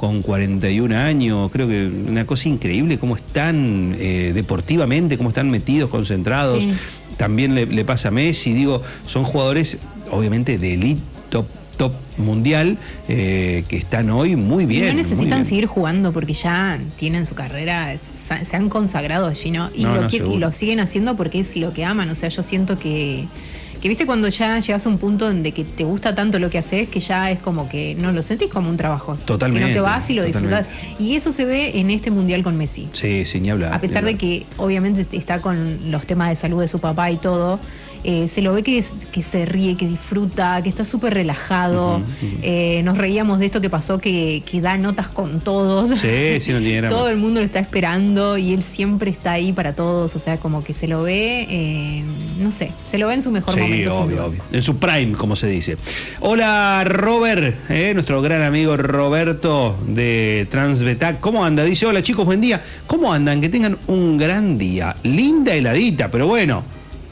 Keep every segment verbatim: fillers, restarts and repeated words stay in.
con cuarenta y un años, creo que una cosa increíble, cómo están eh, deportivamente, cómo están metidos, concentrados. Sí. También le, le pasa a Messi, digo, son jugadores obviamente de elite, top, top mundial, eh, que están hoy muy bien. Y no necesitan bien. seguir jugando porque ya tienen su carrera, se han consagrado allí, ¿no? Y, no, lo, no, que, y lo siguen haciendo porque es lo que aman, o sea, yo siento que... Que viste cuando ya llegas a un punto donde que te gusta tanto lo que haces que ya es como que no lo sentís como un trabajo. Totalmente. Sino que vas y lo totalmente. disfrutás. Y eso se ve en este mundial con Messi. Sí, sí, ni hablar. A pesar ni hablar. de que obviamente está con los temas de salud de su papá y todo, eh, se lo ve que, que se ríe, que disfruta, que está súper relajado. Uh-huh, uh-huh. Eh, nos reíamos de esto que pasó, que, que da notas con todos. Sí, sí, no tiene Todo el mundo lo está esperando y él siempre está ahí para todos. O sea, como que se lo ve, eh, no sé, se lo ve en su mejor sí, momento. Obvio, obvio. En su prime, como se dice. Hola, Robert, eh, nuestro gran amigo Roberto de Transvetac. ¿Cómo anda? Dice, hola chicos, buen día. ¿Cómo andan? Que tengan un gran día. Linda heladita, pero bueno.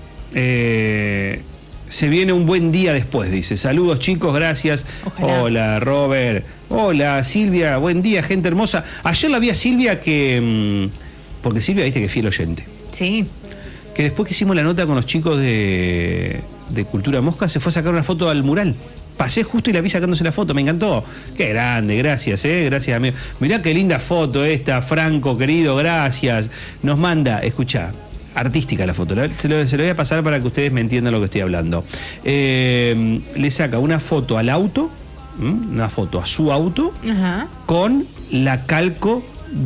Eh, se viene un buen día después, dice. Saludos chicos, gracias. Ojalá. Hola Robert. Hola Silvia, buen día, gente hermosa. Ayer la vi a Silvia que... Mmm, porque Silvia, viste que es fiel oyente. Sí. Que después que hicimos la nota con los chicos de, de Cultura Mosca, se fue a sacar una foto al mural. Pasé justo y la vi sacándose la foto, me encantó. Qué grande, gracias, eh, gracias amigo. Mirá qué linda foto esta, Franco, querido, gracias. Nos manda, escuchá, artística la foto, se lo, se lo voy a pasar para que ustedes me entiendan lo que estoy hablando. Eh, le saca una foto al auto, una foto a su auto, ajá, con la calco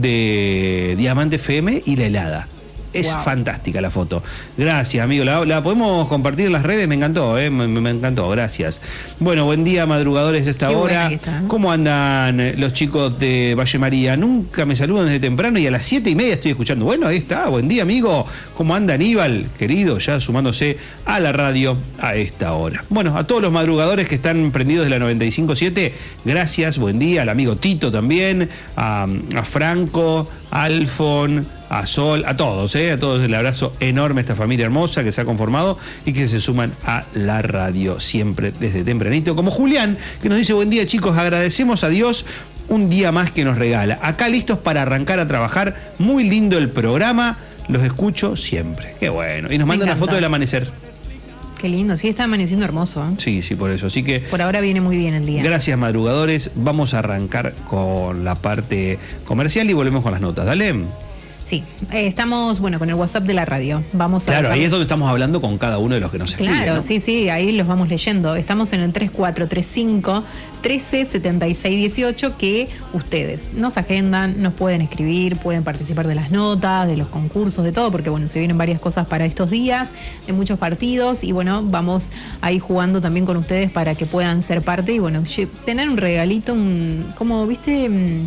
de Diamante F M y la helada. Es wow. Fantástica la foto. Gracias, amigo. La, la podemos compartir en las redes. Me encantó, ¿eh? me, me encantó. Gracias. Bueno, buen día, madrugadores de esta Qué hora. Está, ¿eh? ¿Cómo andan los chicos de Valle María? Nunca me saludan desde temprano y a las siete y media estoy escuchando. Bueno, ahí está. Buen día, amigo. ¿Cómo anda Aníbal, querido? Ya sumándose a la radio a esta hora. Bueno, a todos los madrugadores que están prendidos de la noventa y cinco punto siete, gracias. Buen día. Al amigo Tito también. A, a Franco, a Alfon, a Sol, a todos, ¿eh? A todos el abrazo enorme a esta familia hermosa que se ha conformado y que se suman a la radio siempre desde tempranito, como Julián, que nos dice, buen día chicos, agradecemos a Dios un día más que nos regala. Acá listos para arrancar a trabajar, muy lindo el programa, los escucho siempre. Qué bueno. Y nos manda una foto del amanecer. Qué lindo, sí, está amaneciendo hermoso, ¿eh? Sí, sí, por eso. Así que por ahora viene muy bien el día. Gracias, madrugadores. Vamos a arrancar con la parte comercial y volvemos con las notas. Dale. Sí, eh, estamos, bueno, con el WhatsApp de la radio. Vamos a Claro, dejar... ahí es donde estamos hablando con cada uno de los que nos escriben. Claro, ¿no? sí, sí, ahí los vamos leyendo. Estamos en el tres cuatro tres cinco, trece setenta y seis dieciocho, que ustedes nos agendan, nos pueden escribir, pueden participar de las notas, de los concursos, de todo, porque bueno, se vienen varias cosas para estos días, de muchos partidos, y bueno, vamos ahí jugando también con ustedes para que puedan ser parte y bueno, tener un regalito, un, como, viste,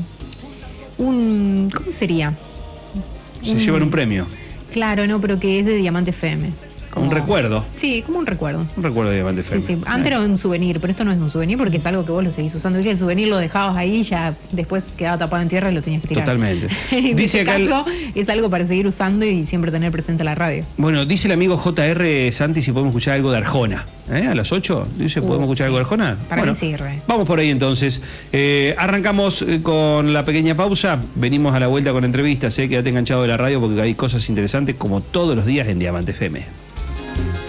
un, ¿cómo sería? Se un, llevan un premio. Claro, no, pero que es de Diamante F M. Como, un recuerdo. Sí, como un recuerdo. Un recuerdo de Diamante F M. Sí, sí. Antes era un souvenir, pero esto no es un souvenir porque es algo que vos lo seguís usando. El souvenir lo dejabas ahí, ya después quedaba tapado en tierra y lo tenías que tirar. Totalmente. En Dice este acá caso, el... es algo para seguir usando y siempre tener presente la radio. Bueno, dice el amigo J R Santi si podemos escuchar algo de Arjona. ¿Eh? A las ocho, dice, ¿podemos uh, escuchar sí. algo de Arjona? Para bueno, mí sí, re. Vamos por ahí entonces. Eh, arrancamos con la pequeña pausa. Venimos a la vuelta con entrevistas. ¿eh? Quédate enganchado de la radio porque hay cosas interesantes como todos los días en Diamante F M.